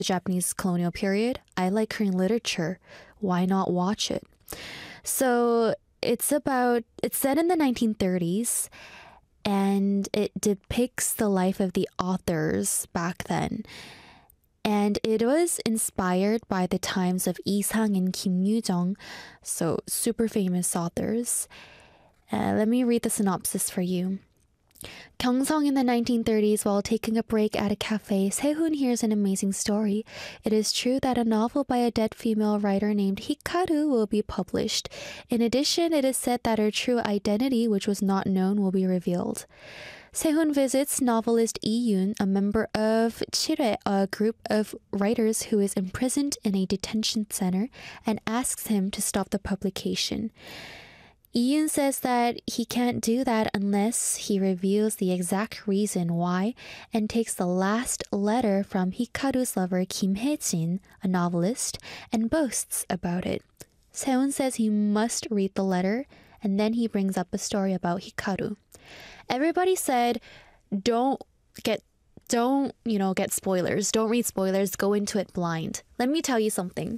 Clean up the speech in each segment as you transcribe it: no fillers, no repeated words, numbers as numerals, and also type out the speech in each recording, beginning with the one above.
the Japanese colonial period. I like Korean literature. Why not watch it? So it's set in the 1930s, and it depicts the life of the authors back then. And it was inspired by the times of Lee Sang and Kim Yu-jung, so super famous authors. Let me read the synopsis for you. Gyeongsang in the 1930s, while taking a break at a cafe, Sehun hears an amazing story. It is true that a novel by a dead female writer named Hikaru will be published. In addition, it is said that her true identity, which was not known, will be revealed. Sehun visits novelist Lee Yoon, a member of Chire, a group of writers who is imprisoned in a detention center, and asks him to stop the publication. Ian says that he can't do that unless he reveals the exact reason why, and takes the last letter from Hikaru's lover Kim Hae-jin, a novelist, and boasts about it. Seon says he must read the letter, and then he brings up a story about Hikaru. Everybody said, don't get spoilers. Don't read spoilers. Go into it blind. Let me tell you something.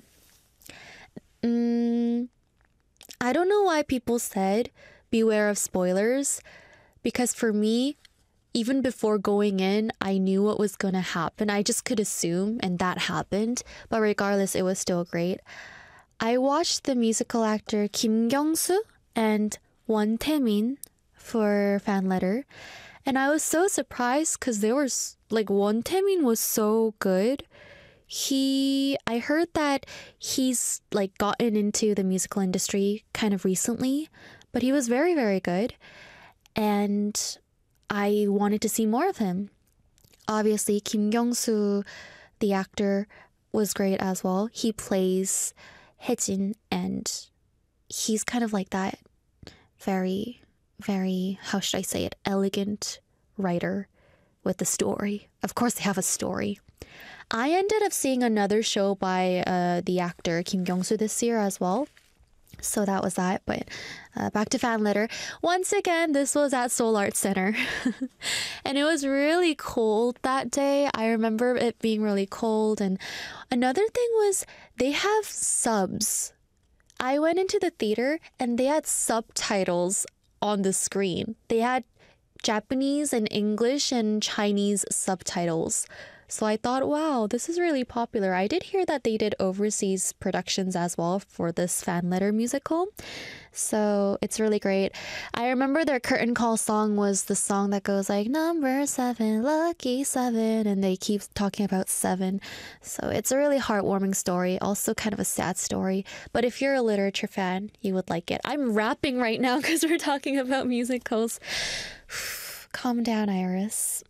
I don't know why people said beware of spoilers, because for me, even before going in, I knew what was going to happen. I just could assume, and that happened. But regardless, it was still great. I watched the musical actor Kim Kyung-soo and Won Tae-min for fan letter, and I was so surprised because Won Tae-min was so good. I heard that he's gotten into the musical industry kind of recently, but he was very, very good, and I wanted to see more of him. Obviously, Kim Kyung-soo, the actor, was great as well. He plays Hae-jin, and he's kind of like that very, very, how should I say it, elegant writer with a story. Of course, they have a story. I ended up seeing another show by the actor Kim Kyung-soo this year as well. So that was that. But back to fan letter. Once again, this was at Seoul Arts Center. And it was really cold that day. I remember it being really cold. And another thing was they have subs. I went into the theater and they had subtitles on the screen. They had Japanese and English and Chinese subtitles. So I thought, wow, this is really popular. I did hear that they did overseas productions as well for this fan letter musical. So it's really great. I remember their curtain call song was the song that goes like, number 7, lucky 7. And they keep talking about 7. So it's a really heartwarming story. Also kind of a sad story. But if you're a literature fan, you would like it. I'm rapping right now because we're talking about musicals. Calm down, Iris.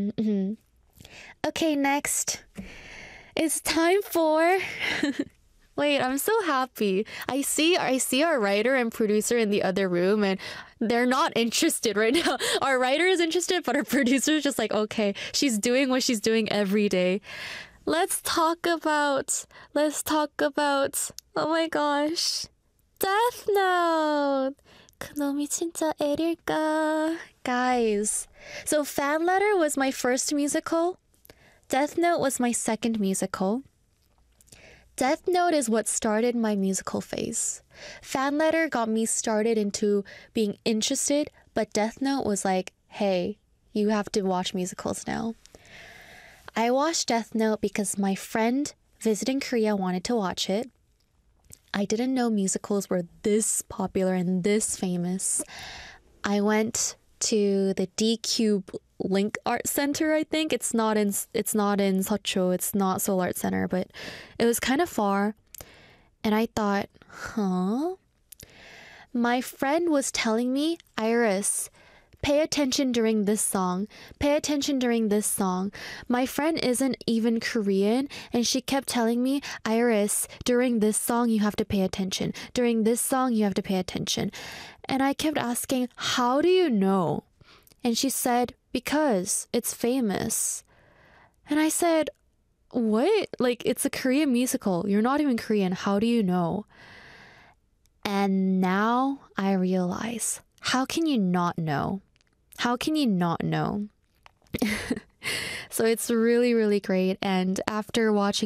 Okay, next. It's time for... Wait, I'm so happy. I see our writer and producer in the other room, and they're not interested right now. Our writer is interested, but our producer is just like, okay, she's doing what she's doing every day. Let's talk about, oh my gosh, Death Note. 그놈이 진짜 애릴까? Guys, so Fan Letter was my first musical. Death Note was my second musical. Death Note is what started my musical phase. Fan Letter got me started into being interested, but Death Note was like, hey, you have to watch musicals now. I watched Death Note because my friend visiting Korea wanted to watch it. I didn't know musicals were this popular and this famous. I went to the D-Cube Link Art Center, I think. It's not in Seocho. It's not Seoul Art Center, but it was kind of far. And I thought, my friend was telling me, Iris, pay attention during this song. Pay attention during this song. My friend isn't even Korean, and she kept telling me, Iris, during this song you have to pay attention. During this song you have to pay attention. And I kept asking, how do you know? And she said, because it's famous. And I said, what? Like, it's a Korean musical. You're not even Korean. How do you know? And now I realize, how can you not know? How can you not know? So it's really, really great. And after watching